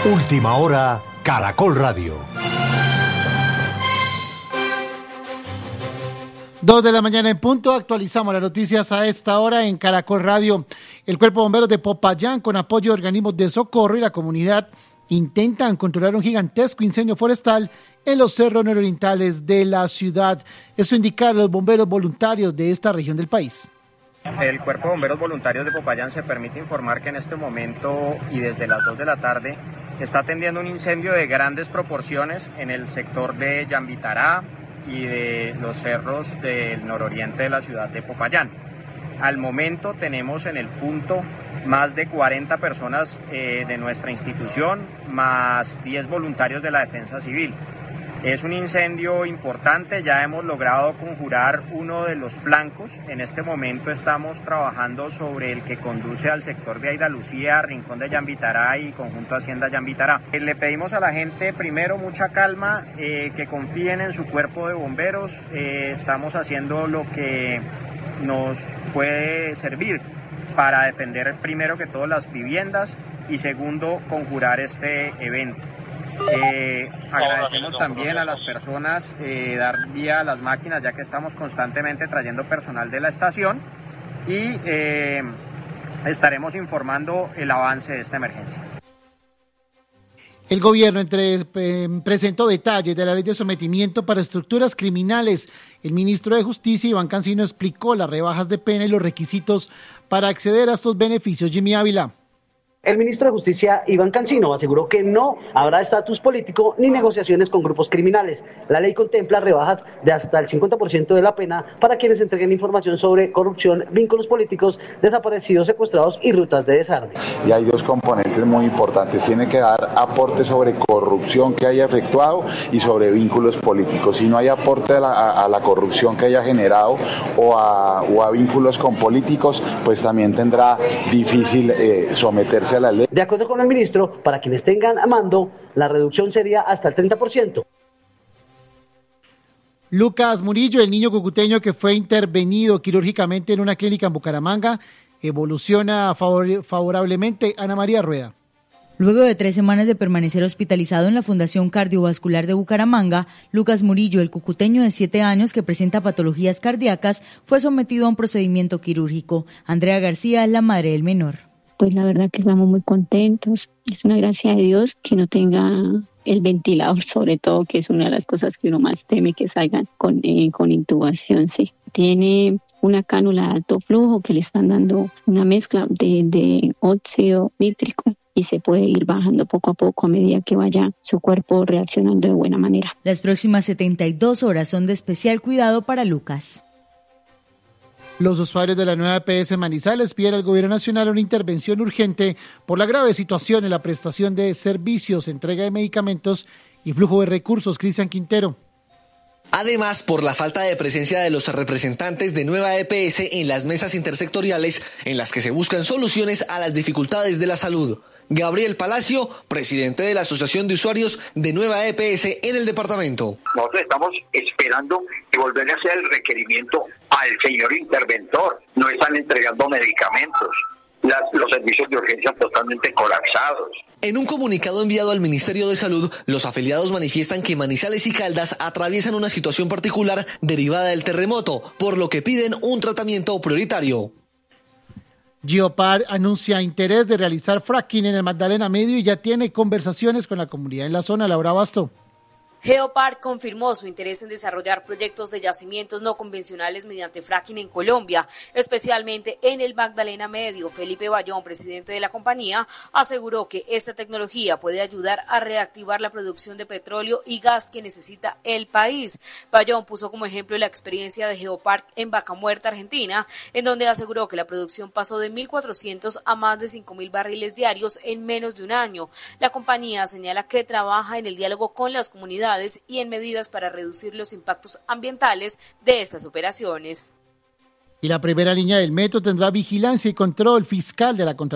Última hora, Caracol Radio. 2 de la mañana en punto, actualizamos las noticias a esta hora en Caracol Radio. El Cuerpo de Bomberos de Popayán, con apoyo de organismos de socorro y la comunidad, intentan controlar un gigantesco incendio forestal en los cerros nororientales de la ciudad. Eso indicaron los bomberos voluntarios de esta región del país. El Cuerpo de Bomberos Voluntarios de Popayán se permite informar que en este momento y desde las 2 de la tarde está atendiendo un incendio de grandes proporciones en el sector de Yambitará y de los cerros del nororiente de la ciudad de Popayán. Al momento tenemos en el punto más de 40 personas de nuestra institución, más 10 voluntarios de la Defensa Civil. Es un incendio importante, ya hemos logrado conjurar uno de los flancos. En este momento estamos trabajando sobre el que conduce al sector de Aida Lucía, Rincón de Yambitará y Conjunto Hacienda Yambitará. Le pedimos a la gente primero mucha calma, que confíen en su cuerpo de bomberos. Estamos haciendo lo que nos puede servir para defender primero que todo las viviendas y segundo conjurar este evento. Agradecemos también a las personas dar vía a las máquinas, ya que estamos constantemente trayendo personal de la estación y estaremos informando el avance de esta emergencia. El gobierno presentó detalles de la ley de sometimiento para estructuras criminales. El ministro de Justicia, Iván Cancino, explicó las rebajas de pena y los requisitos para acceder a estos beneficios. Jimmy Ávila. El ministro de Justicia, Iván Cancino, aseguró que no habrá estatus político ni negociaciones con grupos criminales. La ley contempla rebajas de hasta el 50% de la pena para quienes entreguen información sobre corrupción, vínculos políticos, desaparecidos, secuestrados y rutas de desarme. Y hay dos componentes muy importantes. Tiene que dar aporte sobre corrupción que haya efectuado y sobre vínculos políticos. Si no hay aporte a la corrupción que haya generado o a vínculos con políticos, pues también tendrá difícil someterse a la ley. De acuerdo con el ministro, para quienes tengan a mando, la reducción sería hasta el 30%. Lucas Murillo, el niño cucuteño que fue intervenido quirúrgicamente en una clínica en Bucaramanga, evoluciona favorablemente. Ana María Rueda. Luego de 3 semanas de permanecer hospitalizado en la Fundación Cardiovascular de Bucaramanga, Lucas Murillo, el cucuteño de 7 años que presenta patologías cardíacas, fue sometido a un procedimiento quirúrgico. Andrea García es la madre del menor. Pues la verdad que estamos muy contentos. Es una gracia de Dios que no tenga el ventilador, sobre todo, que es una de las cosas que uno más teme que salgan con intubación. Sí. Tiene una cánula de alto flujo que le están dando una mezcla de óxido nítrico y se puede ir bajando poco a poco a medida que vaya su cuerpo reaccionando de buena manera. Las próximas 72 horas son de especial cuidado para Lucas. Los usuarios de la nueva EPS Manizales piden al Gobierno Nacional una intervención urgente por la grave situación en la prestación de servicios, entrega de medicamentos y flujo de recursos. Cristian Quintero. Además, por la falta de presencia de los representantes de Nueva EPS en las mesas intersectoriales en las que se buscan soluciones a las dificultades de la salud. Gabriel Palacio, presidente de la Asociación de Usuarios de Nueva EPS en el departamento. Nosotros estamos esperando que volver a hacer el requerimiento al señor interventor. No están entregando medicamentos. Los servicios de urgencia totalmente colapsados. En un comunicado enviado al Ministerio de Salud, los afiliados manifiestan que Manizales y Caldas atraviesan una situación particular derivada del terremoto, por lo que piden un tratamiento prioritario. Geopar anuncia interés de realizar fracking en el Magdalena Medio y ya tiene conversaciones con la comunidad en la zona. Laura Basto. Geopar confirmó su interés en desarrollar proyectos de yacimientos no convencionales mediante fracking en Colombia, especialmente en el Magdalena Medio. Felipe Bayón, presidente de la compañía, aseguró que esta tecnología puede ayudar a reactivar la producción de petróleo y gas que necesita el país. Bayón puso como ejemplo la experiencia de Geopar en Vaca Muerta, Argentina, en donde aseguró que la producción pasó de 1.400 a más de 5.000 barriles diarios en menos de un año. La compañía señala que trabaja en el diálogo con las comunidades y en medidas para reducir los impactos ambientales de estas operaciones. Y la primera línea del metro tendrá vigilancia y control fiscal de la contratación